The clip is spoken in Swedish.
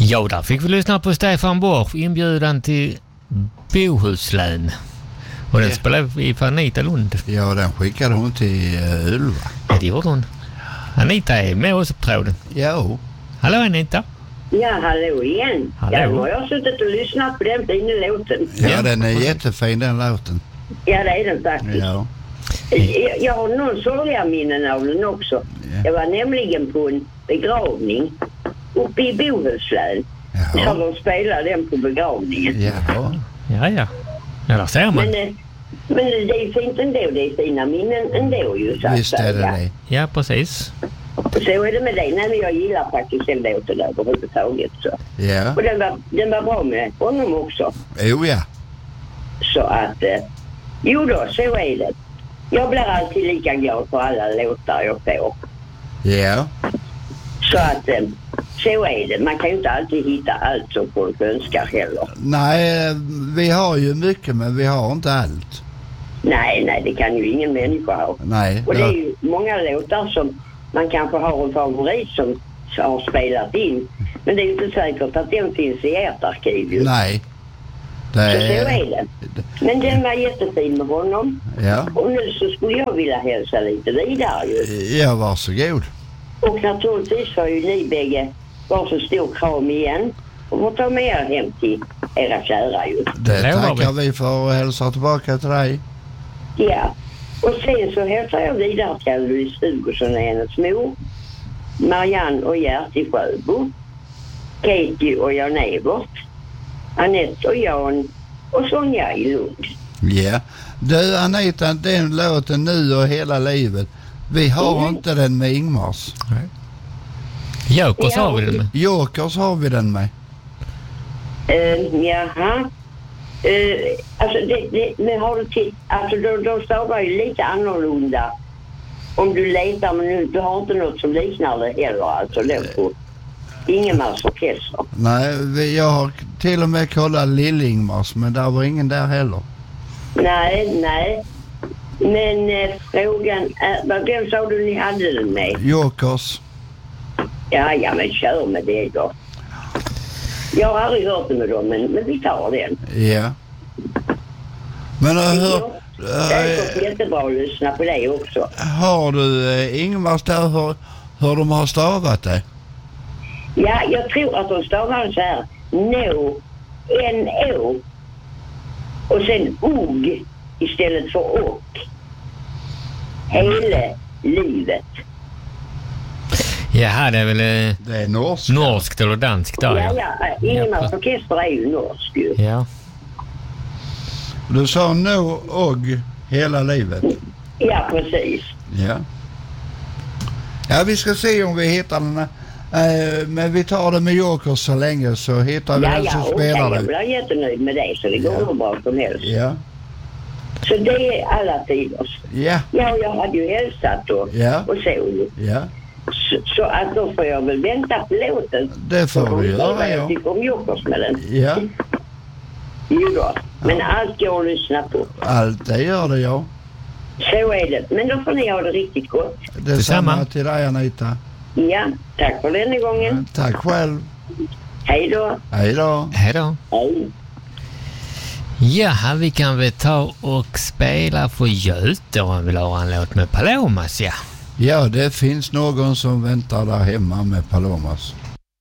Ja, där fick vi lyssna på Stefan Borsch, inbjudan till Bohuslän. Och den spelade vi för Anita Lund. Ja, den skickade hon till Ulva. Ja, det gjorde hon. Anita är med oss på tråden. Ja. Hallå Anita. Ja, hallå igen. Hallå. Ja, nu har jag suttit och lyssnat på den fina låten. Ja, den är jättefin den låten. Ja, det är den faktiskt. Ja. Jag har någon sorgliga minnen av den också. Ja. Jag var nämligen på en begravning uppe i Bohuslän. Ja. Så de spelade den på begravningen. Ja. Ja, där ser man. Men det är fint ändå. Det är fina minnen ändå ju. Så Visst är det. Ja, precis. Så är det med det. Nej, men jag gillar faktiskt den låten överhuvudtaget. Så. Ja. Och den var bra med honom också. Ja. Så att, jo då, så är det. Jag blir alltid lika glad för alla låtar jag får. Ja. Så att, så är det. Man kan ju inte alltid hitta allt som folk önskar heller. Nej, vi har ju mycket men vi har inte allt. Nej, det kan ju ingen människa ha. Nej. Och det är ju många låtar som man kanske har en favorit som har spelat in. Men det är ju inte säkert att den finns i ert arkiv ju. Nej. Så är det. Men den var jättefin med honom. Ja. Och nu så skulle jag vilja hälsa lite vidare ju. Ja, varsågod. Och naturligtvis får ju ni bägge var så stor kram igen. Och får ta med er hem till era kära ju. Det tackar vi för att hälsa tillbaka till dig. Ja. Och sen så hälsar jag vidare till Louise Hugosson och hennes mor. Marianne och Gert i Sjöbo. Katie och Jan Evert. Anette och Jan och Sonja i Lund. Ja. Du Anita, den låten Nu och hela livet. Vi har inte den med Ingmars. Nej. Jokers har vi den med. Jokers har vi den med. Jaha. Alltså men har du till, alltså de stavar ju lite annorlunda. Om du letar, men nu, du har inte något som liknar det heller. Alltså det på Ingmars orkester. Nej, jag har till och med kollat Lill-Ingmars, men där var ingen där heller. Nej. Men frågan är, vem sa du ni hade den med? Jokers. Ja, men kör med det då. Jag har aldrig hört det med dem, men vi tar den. Ja. Men det är jättebra att lyssna på det också. Har du Ingmars där hur de har stavat det? Ja, jag tror att de stavar så här. N-O och sen OG istället för och. Hela livet. Ja, det är väl det är norskt eller danskt där. Ja. Ingmars orkester är ju norsk ju. Ja. Du sa no och hela livet. Ja, precis. Ja, vi ska se om vi hittar den. Men vi tar det med Jokers så länge så hittar vi den som spelar det. Jag blir jättenöjd med det så det går hur bra som helst. Ja. Så det är alla tiders. Ja. Ja, jag hade ju hälsat och så ju. Ja. Så att då får jag väl vänta på låten. Det får du göra, jag tycker om Jokers med den. Ja. Jo då. Men allt går att lyssna på. Allt, det gör det, ja. Så är det. Men då får ni ha det riktigt gott. Detsamma till dig, Anita. Ja, tack för den gången. Ja, tack själv. Hej då. Hej då. Hej då. Hej. Ja, vi kan väl ta och spela för Göte om vill ha en låt med Palomas, ja. Ja, det finns någon som väntar där hemma med Palomas.